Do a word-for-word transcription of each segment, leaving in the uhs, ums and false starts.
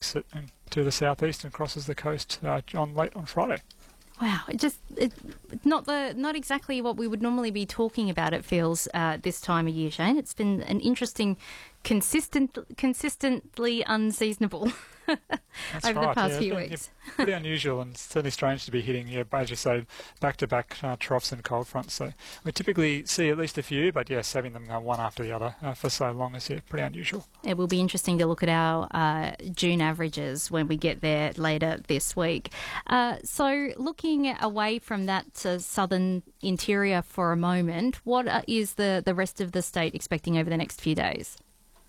it to the southeast and crosses the coast uh, on late on Friday. Wow, it just it, not the not exactly what we would normally be talking about. It feels uh, this time of year, Shane. It's been an interesting, consistent, consistently unseasonable over right. the past yeah, few been, weeks. Pretty unusual and certainly strange to be hitting, yeah, as you say, back-to-back uh, troughs and cold fronts. So we typically see at least a few, but yes, having them uh, one after the other uh, for so long is yeah, pretty unusual. It will be interesting to look at our uh, June averages when we get there later this week. Uh, so looking away from that uh, southern interior for a moment, what uh, is the, the rest of the state expecting over the next few days?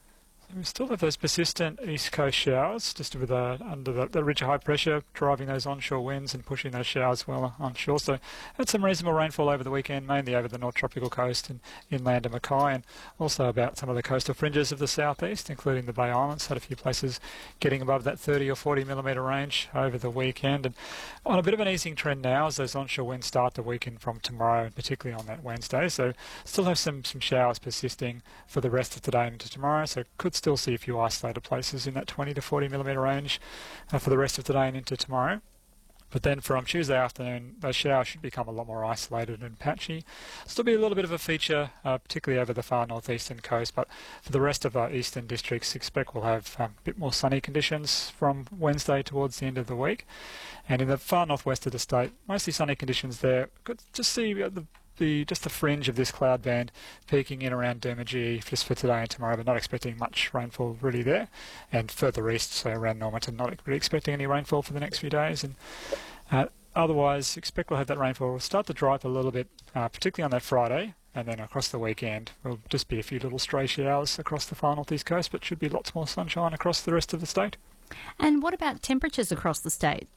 We still have those persistent east coast showers, just with uh, under the, the ridge of high pressure, driving those onshore winds and pushing those showers well onshore. So had some reasonable rainfall over the weekend, mainly over the North Tropical Coast and inland of Mackay, and also about some of the coastal fringes of the southeast, including the Bay Islands. Had a few places getting above that thirty or forty millimetre range over the weekend. And on a bit of an easing trend now as those onshore winds start to weaken from tomorrow, and particularly on that Wednesday. So still have some, some showers persisting for the rest of today and into tomorrow. So could still see a few isolated places in that twenty to forty millimetre range uh, for the rest of today and into tomorrow. But then from Tuesday afternoon, those showers should become a lot more isolated and patchy. Still be a little bit of a feature, uh, particularly over the far northeastern coast, but for the rest of our eastern districts, expect we'll have um, a bit more sunny conditions from Wednesday towards the end of the week. And in the far northwest of the state, mostly sunny conditions there. Could just see uh, the The, just the fringe of this cloud band peaking in around Dermagee just for today and tomorrow, but not expecting much rainfall really there. And further east, so around Normanton, not really expecting any rainfall for the next few days. And uh, otherwise, expect we'll have that rainfall. We'll start to dry up a little bit, uh, particularly on that Friday, and then across the weekend. There'll just be a few little stray showers across the far northeast coast, but should be lots more sunshine across the rest of the state. And what about temperatures across the state?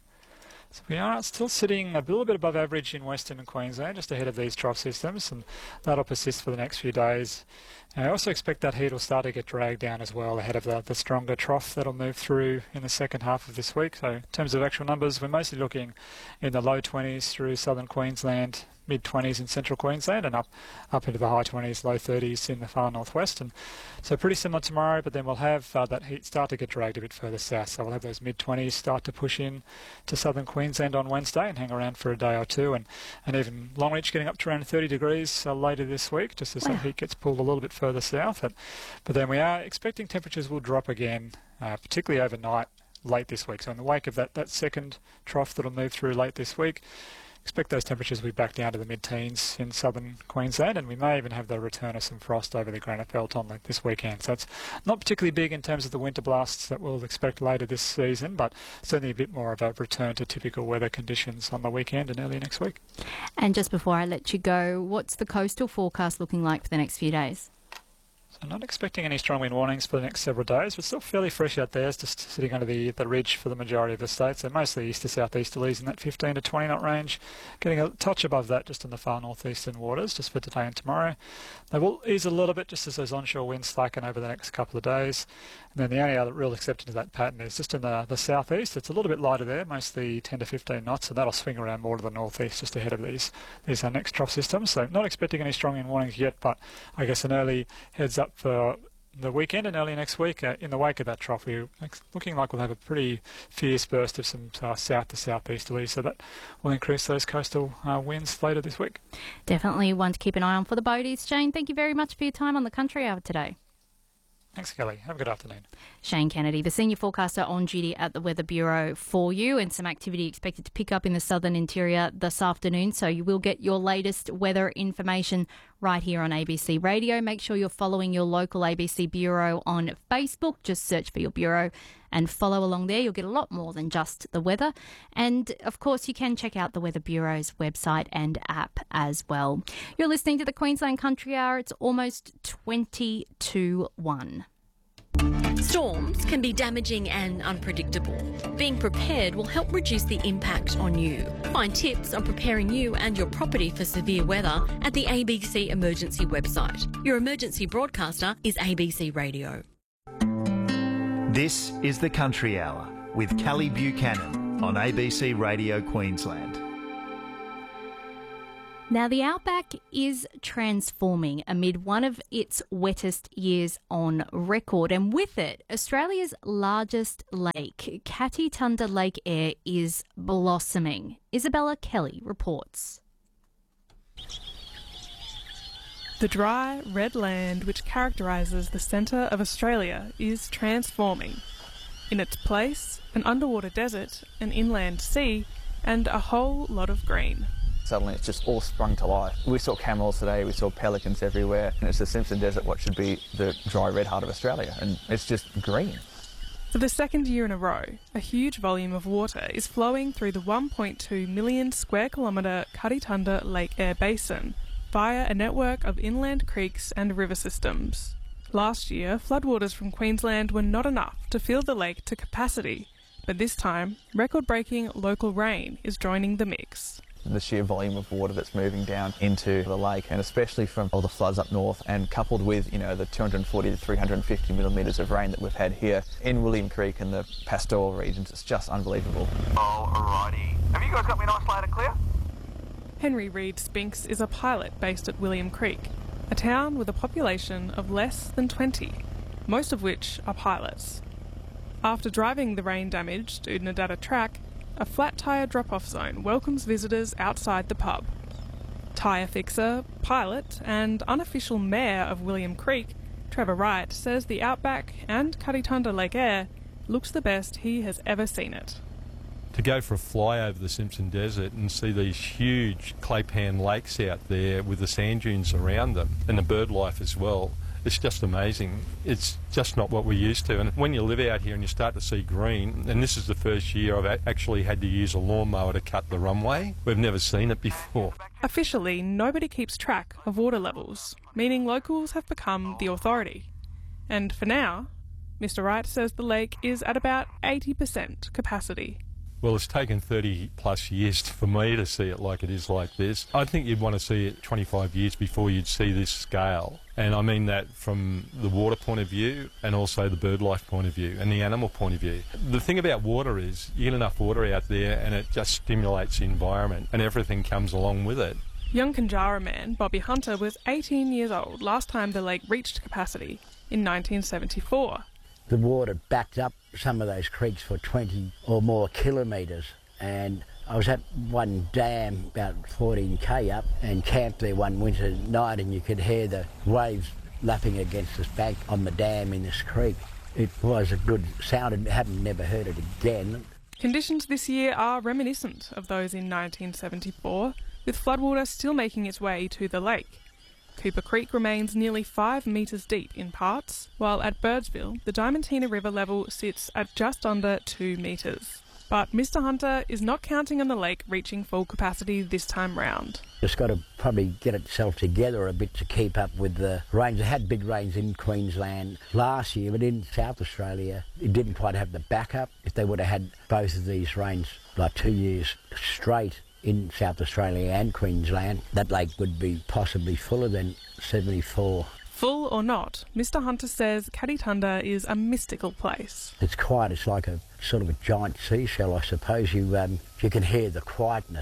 So we are still sitting a little bit above average in Western Queensland, just ahead of these trough systems, and that'll persist for the next few days. And I also expect that heat will start to get dragged down as well ahead of the, the stronger trough that'll move through in the second half of this week. So in terms of actual numbers, we're mostly looking in the low twenties through southern Queensland, mid twenties in central Queensland, and up up into the high twenties, low thirties in the far northwest. And so pretty similar tomorrow, but then we'll have uh, that heat start to get dragged a bit further south. So we'll have those mid twenties start to push in to southern Queensland on Wednesday and hang around for a day or two, and, and even Longreach getting up to around thirty degrees uh, later this week, just as wow. that heat gets pulled a little bit further south. But, but then we are expecting temperatures will drop again, uh, particularly overnight late this week. So in the wake of that, that second trough that'll move through late this week, expect those temperatures will be back down to the mid-teens in southern Queensland, and we may even have the return of some frost over the granite belt on the, this weekend. So it's not particularly big in terms of the winter blasts that we'll expect later this season, but certainly a bit more of a return to typical weather conditions on the weekend and early next week. And just before I let you go, what's the coastal forecast looking like for the next few days? So not expecting any strong wind warnings for the next several days, but still fairly fresh out there. It's just sitting under the, the ridge for the majority of the state. So mostly east to southeasterlies in that fifteen to twenty knot range. Getting a touch above that just in the far northeastern waters just for today and tomorrow. They will ease a little bit just as those onshore winds slacken over the next couple of days. And then the only other real exception to that pattern is just in the, the southeast. It's a little bit lighter there, mostly ten to fifteen knots, and that'll swing around more to the northeast just ahead of these, these uh, next trough systems. So not expecting any strong wind warnings yet, but I guess an early heads up for the weekend and early next week. Uh, in the wake of that trough, we're looking like we'll have a pretty fierce burst of some uh, south to southeasterly, so that will increase those coastal uh, winds later this week. Definitely one to keep an eye on for the boaties. Shane, thank you very much for your time on the Country Hour today. Thanks, Kelly. Have a good afternoon. Shane Kennedy, the senior forecaster on duty at the Weather Bureau for you, and some activity expected to pick up in the southern interior this afternoon, so you will get your latest weather information right here on A B C Radio. Make sure you're following your local A B C Bureau on Facebook. Just search for your bureau and follow along there. You'll get a lot more than just the weather. And, of course, you can check out the Weather Bureau's website and app as well. You're listening to the Queensland Country Hour. It's almost twenty to one. Storms can be damaging and unpredictable. Being prepared will help reduce the impact on you. Find tips on preparing you and your property for severe weather at the A B C Emergency website. Your emergency broadcaster is A B C Radio. This is the Country Hour with Kelly Buchanan on A B C Radio Queensland. Now, the outback is transforming amid one of its wettest years on record, and with it, Australia's largest lake, Catitunda Lake Eyre, is blossoming. Isabella Kelly reports. The dry, red land which characterises the centre of Australia is transforming. In its place, an underwater desert, an inland sea, and a whole lot of green. Suddenly it's just all sprung to life. We saw camels today, we saw pelicans everywhere, and it's the Simpson Desert, what should be the dry red heart of Australia, and it's just green. For the second year in a row, a huge volume of water is flowing through the one point two million square kilometre Catitunda Lake Eyre Basin via a network of inland creeks and river systems. Last year, floodwaters from Queensland were not enough to fill the lake to capacity, but this time, record-breaking local rain is joining the mix. The sheer volume of water that's moving down into the lake, and especially from all the floods up north, and coupled with, you know, the two hundred forty to three hundred fifty millimetres of rain that we've had here in William Creek and the pastoral regions, it's just unbelievable. Alrighty. Have you guys got me nice loud and clear? Henry Reid Spinks is a pilot based at William Creek, a town with a population of less than twenty, most of which are pilots. After driving the rain-damaged Oodnadatta track, a flat tyre drop-off zone welcomes visitors outside the pub. Tyre fixer, pilot and unofficial mayor of William Creek, Trevor Wright, says the outback and Catitunda Lake Eyre looks the best he has ever seen it. To go for a fly over the Simpson Desert and see these huge claypan lakes out there with the sand dunes around them and the bird life as well, it's just amazing. It's just not what we're used to. And when you live out here and you start to see green, and this is the first year I've actually had to use a lawnmower to cut the runway, we've never seen it before. Officially, nobody keeps track of water levels, meaning locals have become the authority. And for now, Mister Wright says the lake is at about eighty percent capacity. Well, it's taken thirty plus years for me to see it like it is like this. I think you'd want to see it twenty-five years before you'd see this scale. And I mean that from the water point of view and also the bird life point of view and the animal point of view. The thing about water is you get enough water out there and it just stimulates the environment and everything comes along with it. Young Conjara man Bobby Hunter was eighteen years old last time the lake reached capacity in nineteen seventy-four. The water backed up some of those creeks for twenty or more kilometres, and I was at one dam about fourteen k up and camped there one winter night, and you could hear the waves lapping against this bank on the dam in this creek. It was a good sound, I hadn't never heard it again. Conditions this year are reminiscent of those in nineteen seventy-four, with floodwater still making its way to the lake. Cooper Creek remains nearly five metres deep in parts, while at Birdsville, the Diamantina River level sits at just under two metres. But Mister Hunter is not counting on the lake reaching full capacity this time round. It's got to probably get itself together a bit to keep up with the rains. It had big rains in Queensland last year, but in South Australia, it didn't quite have the backup. If they would have had both of these rains like two years straight in South Australia and Queensland, that lake would be possibly fuller than seventy-four. Full or not, Mister Hunter says Catitunda is a mystical place. It's quiet, it's like a sort of a giant seashell, I suppose. You, um, you can hear the quietness.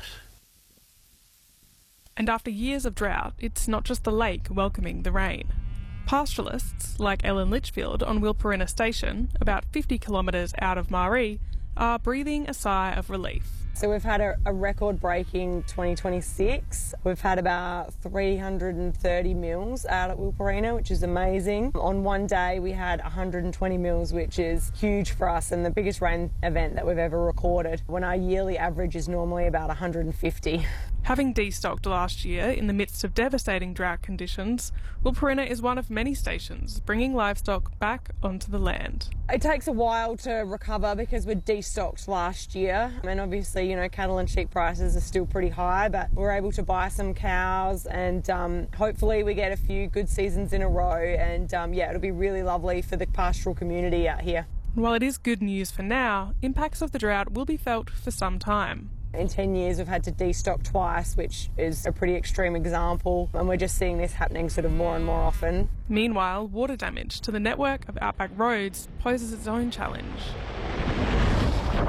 And after years of drought, it's not just the lake welcoming the rain. Pastoralists, like Ellen Litchfield on Wilpurina Station, about fifty kilometres out of Maree, are breathing a sigh of relief. So we've had a, a record-breaking twenty twenty-six. We've had about three hundred thirty mils out at Wilpurina, which is amazing. On one day we had one hundred twenty mils, which is huge for us and the biggest rain event that we've ever recorded, when our yearly average is normally about one hundred fifty. Having destocked last year in the midst of devastating drought conditions, Wilpurina is one of many stations bringing livestock back onto the land. It takes a while to recover because we're destocked last year, and obviously, you know, cattle and sheep prices are still pretty high, but we're able to buy some cows and um, hopefully we get a few good seasons in a row, and um, yeah, it'll be really lovely for the pastoral community out here. While it is good news for now, impacts of the drought will be felt for some time. In ten years we've had to destock twice, which is a pretty extreme example, and we're just seeing this happening sort of more and more often. Meanwhile, water damage to the network of outback roads poses its own challenge.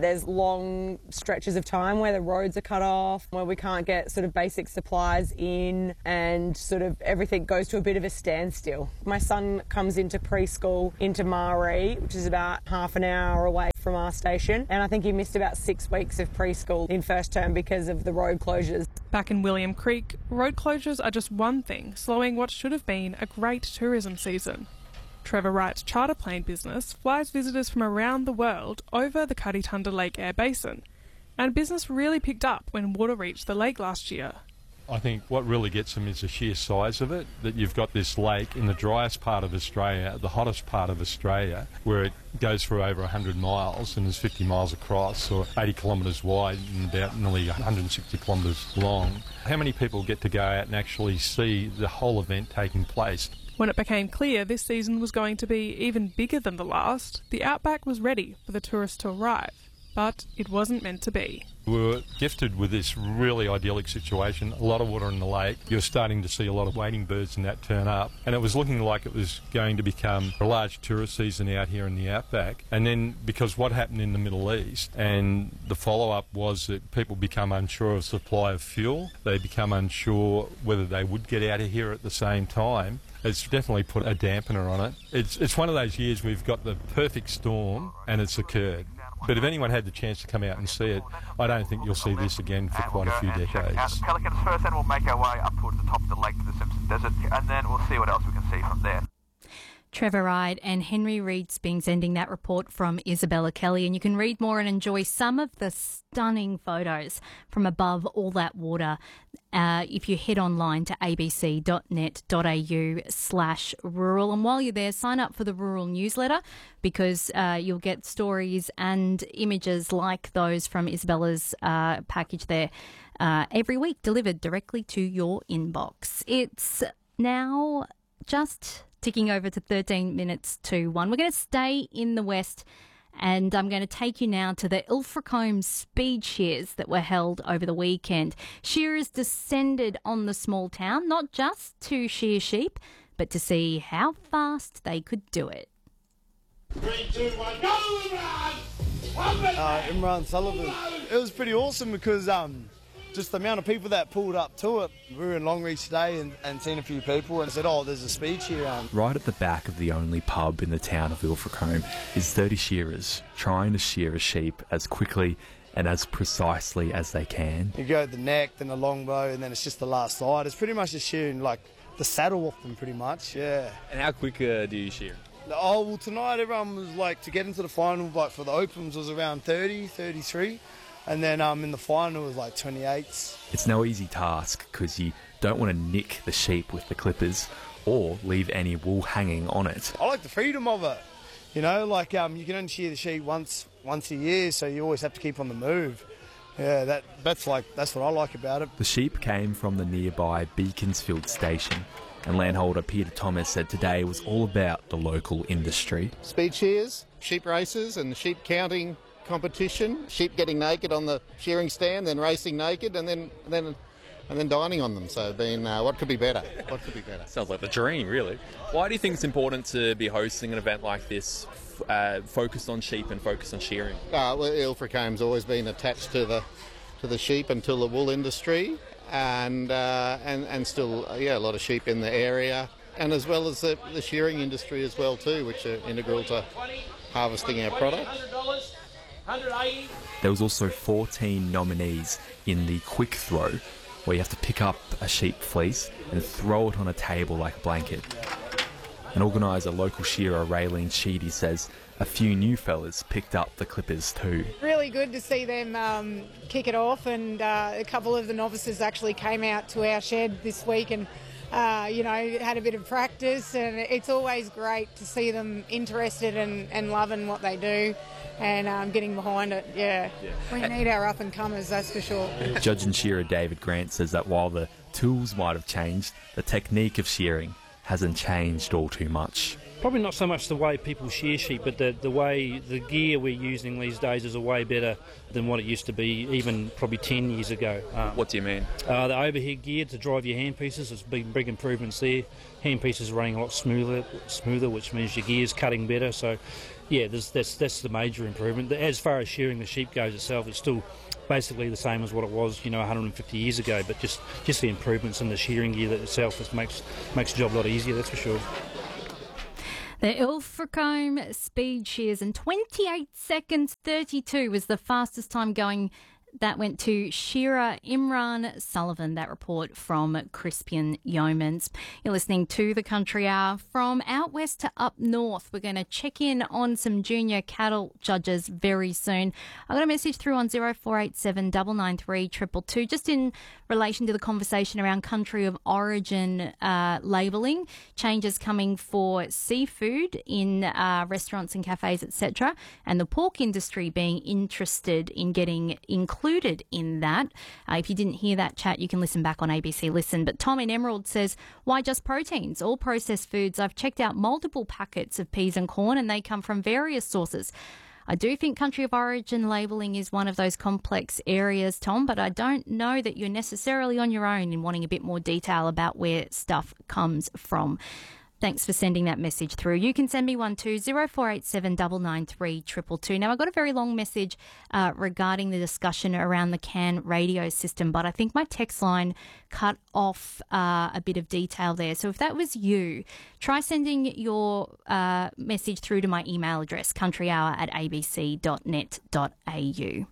There's long stretches of time where the roads are cut off, where we can't get sort of basic supplies in, and sort of everything goes to a bit of a standstill. My son comes into preschool into Maree, which is about half an hour away from our station, and I think he missed about six weeks of preschool in first term because of the road closures. Back in William Creek, road closures are just one thing slowing what should have been a great tourism season. Trevor Wright's charter plane business flies visitors from around the world over the Cuddy-Tunda Lake Air Basin, and business really picked up when water reached the lake last year. I think what really gets them is the sheer size of it, that you've got this lake in the driest part of Australia, the hottest part of Australia, where it goes for over one hundred miles and is fifty miles across or eighty kilometres wide and about nearly one hundred sixty kilometres long. How many people get to go out and actually see the whole event taking place? When it became clear this season was going to be even bigger than the last, the Outback was ready for the tourists to arrive. But it wasn't meant to be. We were gifted with this really idyllic situation, a lot of water in the lake. You're starting to see a lot of wading birds and that turn up. And it was looking like it was going to become a large tourist season out here in the Outback. And then because what happened in the Middle East, and the follow-up was that people become unsure of supply of fuel. They become unsure whether they would get out of here at the same time. It's definitely put a dampener on it. It's, it's one of those years we've got the perfect storm and it's occurred. But if anyone had the chance to come out and see it, I don't think you'll see this again for quite a few decades. Pelicans first, then we'll make our way up towards the top of the lake to the Simpson Desert, and then we'll see what else we can see from there. Trevor Wright and Henry Reid Spinks ending that report from Isabella Kelly. And you can read more and enjoy some of the stunning photos from above all that water uh, if you head online to abc.net.au slash rural. And while you're there, sign up for the rural newsletter because uh, you'll get stories and images like those from Isabella's uh, package there uh, every week, delivered directly to your inbox. It's now just ticking over to thirteen minutes to one. We're going to stay in the west, and I'm going to take you now to the Ilfracombe speed shears that were held over the weekend. Shearers descended on the small town, not just to shear sheep, but to see how fast they could do it. Three, two, one, go, Imran! Uh, Imran Sullivan. It was pretty awesome because um, just the amount of people that pulled up to it. We were in Longreach today and, and seen a few people and said, oh, there's a speed shear on. Right at the back of the only pub in the town of Ilfracombe is thirty shearers trying to shear a sheep as quickly and as precisely as they can. You go the neck, then the longbow, and then it's just the last side. It's pretty much just shearing like the saddle off them pretty much, yeah. And how quick uh, do you shear? Oh, well, tonight everyone was like, to get into the final, like for the Opens was around thirty, thirty-three. And then um, in the final it was like twenty-eights. It's no easy task because you don't want to nick the sheep with the clippers or leave any wool hanging on it. I like the freedom of it. You know, like um, you can only shear the sheep once once a year, so you always have to keep on the move. Yeah, that that's like that's what I like about it. The sheep came from the nearby Beaconsfield station, and landholder Peter Thomas said today was all about the local industry. Speed shears, sheep races and sheep counting competition, sheep getting naked on the shearing stand, then racing naked, and then and then and then dining on them. So, being uh, what could be better? What could be better? Sounds like the dream, really. Why do you think it's important to be hosting an event like this, uh, focused on sheep and focused on shearing? Uh, well, Ilfracombe's always been attached to the to the sheep and to the wool industry, and uh, and and still, uh, yeah, a lot of sheep in the area, and as well as the, the shearing industry as well too, which are integral to harvesting our product. There was also fourteen nominees in the quick throw, where you have to pick up a sheep fleece and throw it on a table like a blanket. An organiser, local shearer Raylene Sheedy, says a few new fellas picked up the clippers too. Really good to see them um, kick it off, and uh, a couple of the novices actually came out to our shed this week and Uh, you know, had a bit of practice, and it's always great to see them interested and, and loving what they do and um, getting behind it, yeah. yeah. We need our up-and-comers, that's for sure. Judge and shearer David Grant says that while the tools might have changed, the technique of shearing hasn't changed all too much. Probably not so much the way people shear sheep, but the, the way the gear we're using these days is a way better than what it used to be even probably ten years ago. Um, what do you mean? Uh, the overhead gear to drive your handpieces, there's been big improvements there. Handpieces are running a lot smoother, smoother, which means your gear's cutting better. So, yeah, there's, that's that's the major improvement. As far as shearing the sheep goes itself, it's still basically the same as what it was, you know, one hundred fifty years ago. But just, just the improvements in the shearing gear itself just makes makes the job a lot easier. That's for sure. The Ilfracombe Speed Shears in twenty-eight seconds thirty-two was the fastest time going. That went to shearer Imran Sullivan, that report from Crispian Yeomans. You're listening to The Country Hour. From out west to up north, we're going to check in on some junior cattle judges very soon. I got a message through on zero four eight seven nine nine three two two two, just in relation to the conversation around country of origin uh, labelling, changes coming for seafood in uh, restaurants and cafes, et cetera, and the pork industry being interested in getting included included in that. Uh, if you didn't hear that chat, you can listen back on A B C Listen. But Tom in Emerald says, why just proteins? All processed foods. I've checked out multiple packets of peas and corn and they come from various sources. I do think country of origin labelling is one of those complex areas, Tom, but I don't know that you're necessarily on your own in wanting a bit more detail about where stuff comes from. Thanks for sending that message through. You can send me one to zero four eight seven nine nine three two two two. Now, I got a very long message uh, regarding the discussion around the C A N radio system, but I think my text line cut off uh, a bit of detail there. So if that was you, try sending your uh, message through to my email address, countryhour at a b c dot net dot a u.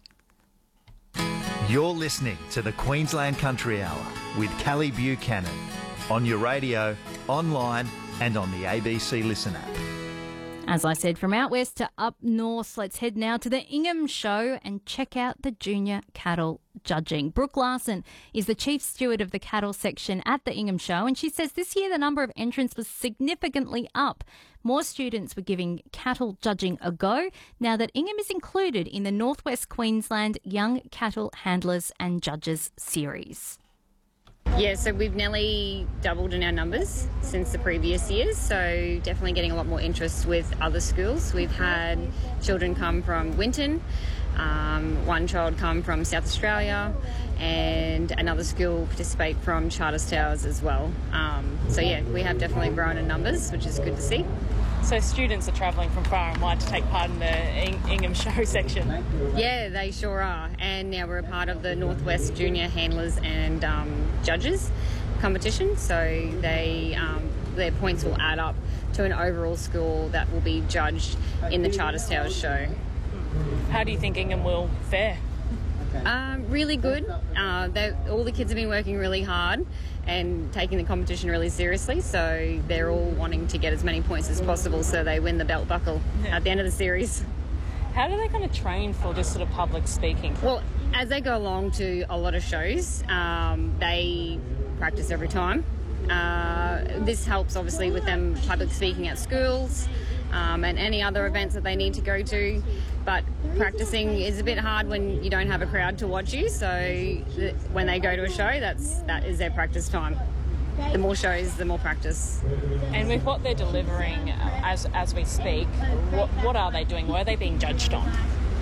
You're listening to the Queensland Country Hour with Callie Buchanan on your radio, online and on the A B C Listen app. As I said, from out west to up north, let's head now to the Ingham Show and check out the junior cattle judging. Brooke Larson is the chief steward of the cattle section at the Ingham Show, and she says this year the number of entrants was significantly up. More students were giving cattle judging a go now that Ingham is included in the North West Queensland Young Cattle Handlers and Judges series. Yeah, so we've nearly doubled in our numbers since the previous years, so definitely getting a lot more interest with other schools. We've had children come from Winton, um, one child come from South Australia, and another school participate from Charters Towers as well. Um, so yeah, we have definitely grown in numbers, which is good to see. So students are travelling from far and wide to take part in the Ing- Ingham Show section? Yeah, they sure are. And now we're a part of the Northwest Junior Handlers and um, Judges competition. So they um, their points will add up to an overall score that will be judged in the Charters Towers show. How do you think Ingham will fare? Um, really good. Uh, all the kids have been working really hard and taking the competition really seriously, so they're all wanting to get as many points as possible so they win the belt buckle yeah. at the end of the series. How do they kind of train for just sort of public speaking? Well, as they go along to a lot of shows, um, they practice every time. Uh, this helps obviously with them public speaking at schools um, and any other events that they need to go to. But practicing is a bit hard when you don't have a crowd to watch you, so th- when they go to a show, that's that is their practice time. The more shows, the more practice. And with what they're delivering uh, as as we speak, what what are they doing? What are they being judged on?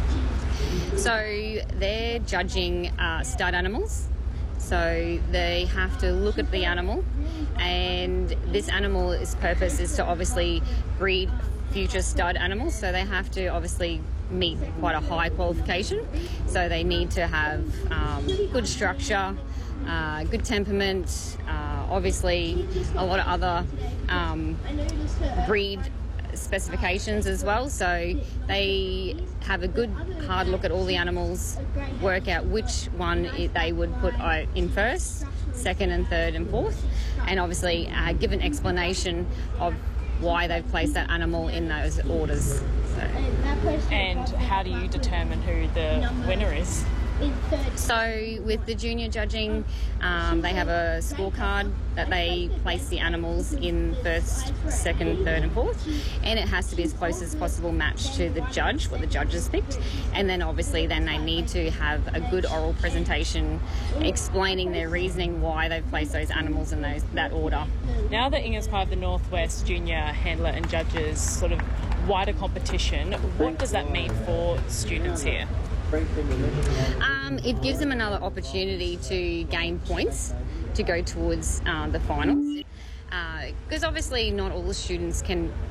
So they're judging uh, stud animals. So they have to look at the animal, and this animal's purpose is to obviously breed future stud animals, so they have to obviously meet quite a high qualification. So they need to have um, good structure, uh, good temperament, uh, obviously a lot of other um, breed specifications as well. So they have a good hard look at all the animals, work out which one they would put in first, second and third and fourth, and obviously uh, give an explanation of why they've placed that animal in those orders. So. And how do you determine who the winner is? So with the junior judging, um, they have a scorecard that they place the animals in first, second, third and fourth, and it has to be as close as possible matched to the judge, what the judges picked. And then obviously then they need to have a good oral presentation explaining their reasoning why they've placed those animals in those that order. Now that Ingham's part of the Northwest Junior Handler and Judges sort of wider competition, what does that mean for students here? Um, it gives them another opportunity to gain points to go towards uh, the finals. Because uh, obviously not all the students can like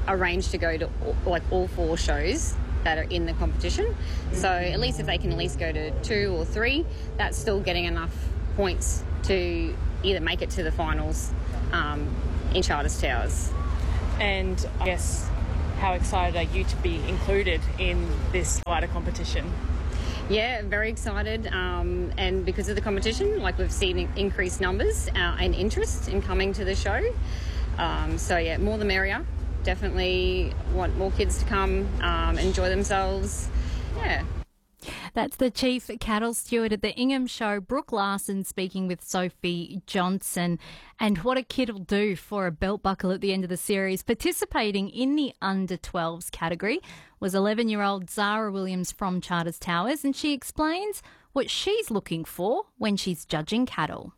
arranged to go to all, like all four shows that are in the competition. So at least if they can at least go to two or three, that's still getting enough points to either make it to the finals um, in Charters Towers. And I guess, how excited are you to be included in this wider competition? Yeah, very excited, um, and because of the competition, like we've seen increased numbers uh, and interest in coming to the show. Um, so yeah, more the merrier. Definitely want more kids to come, um, enjoy themselves. Yeah. That's the Chief Cattle Steward at the Ingham Show, Brooke Larson, speaking with Sophie Johnson. And what a kid will do for a belt buckle at the end of the series. Participating in the under twelves category was eleven-year-old Zara Williams from Charters Towers, and she explains what she's looking for when she's judging cattle.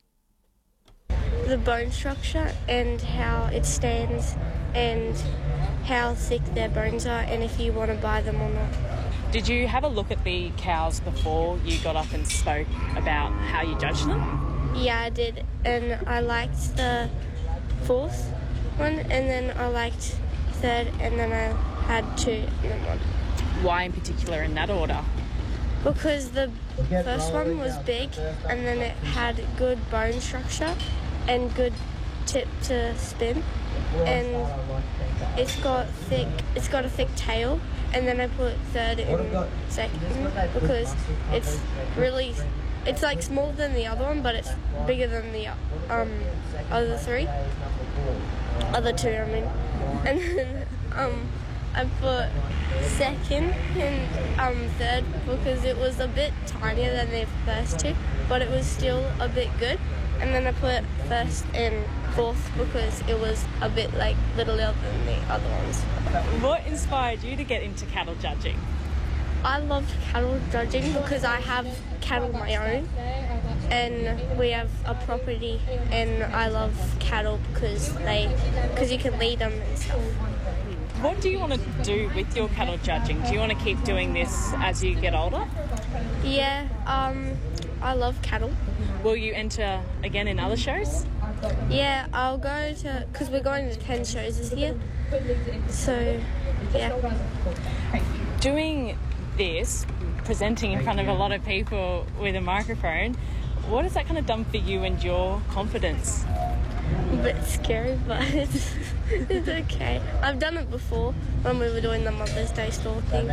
The bone structure and how it stands and how thick their bones are and if you want to buy them or not. Did you have a look at the cows before you got up and spoke about how you judged them? Yeah, I did, and I liked the fourth one, and then I liked third, and then I had two, and then one. Why in particular in that order? Because the first one was big, and then it had good bone structure and good tip to spin, and it's got thick. It's got a thick tail. And then I put third in second because it's really, it's like smaller than the other one, but it's bigger than the um other three, other two, I mean. And then um I put second and um third because it was a bit tinier than the first two, but it was still a bit good. And then I put first and fourth because it was a bit like littler than the other ones. What inspired you to get into cattle judging? I love cattle judging because I have cattle of my own and we have a property, and I love cattle because they because you can lead them and stuff. What do you want to do with your cattle judging? Do you want to keep doing this as you get older? Yeah, um, I love cattle. Will you enter again in other shows? Yeah, I'll go to, because we're going to ten shows this year, so yeah. Doing this, presenting in front of a lot of people with a microphone, what has that kind of done for you and your confidence? A bit scary, but it's, it's okay. I've done it before when we were doing the Mother's Day store thing.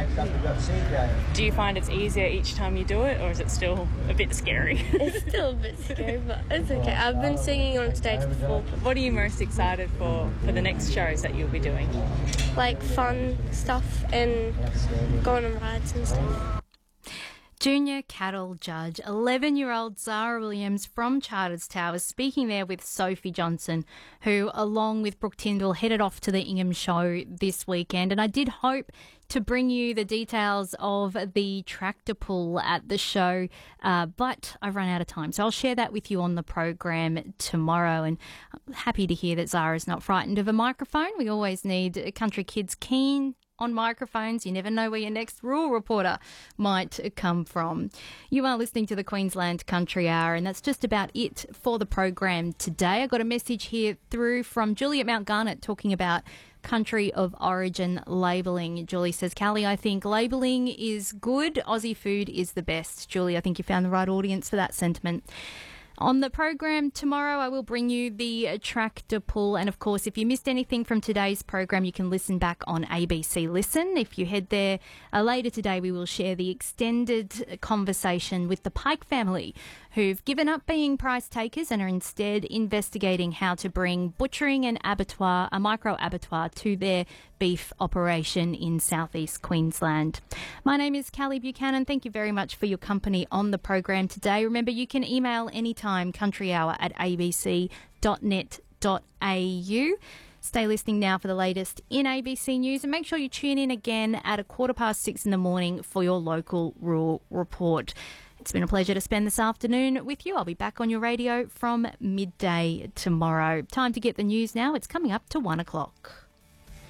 Do you find it's easier each time you do it, or is it still a bit scary? It's still a bit scary, but it's okay. I've been singing on stage before. What are you most excited for for the next shows that you'll be doing? Like fun stuff and going on rides and stuff. Junior cattle judge, eleven-year-old Zara Williams from Charters Towers, speaking there with Sophie Johnson, who, along with Brooke Tyndall, headed off to the Ingham Show this weekend. And I did hope to bring you the details of the tractor pull at the show, uh, but I've run out of time. So I'll share that with you on the program tomorrow. And I'm happy to hear that Zara's not frightened of a microphone. We always need country kids keen on microphones. You never know where your next rural reporter might come from. You are listening to the Queensland Country Hour, and that's just about it for the program today. I got a message here through from Julie at Mount Garnet talking about country of origin labelling. Julie says, Callie, I think labelling is good. Aussie food is the best. Julie, I think you found the right audience for that sentiment. On the program tomorrow, I will bring you the tractor pull. And, of course, if you missed anything from today's program, you can listen back on A B C Listen. If you head there uh, later today, we will share the extended conversation with the Pike family, who've given up being price takers and are instead investigating how to bring butchering and abattoir, a micro abattoir, to their beef operation in southeast Queensland. My name is Callie Buchanan. Thank you very much for your company on the program today. Remember, you can email anytime countryhour at a b c dot net dot a u. Stay listening now for the latest in A B C News, and make sure you tune in again at a quarter past six in the morning for your local rural report. It's been a pleasure to spend this afternoon with you. I'll be back on your radio from midday tomorrow. Time to get the news now. It's coming up to one o'clock.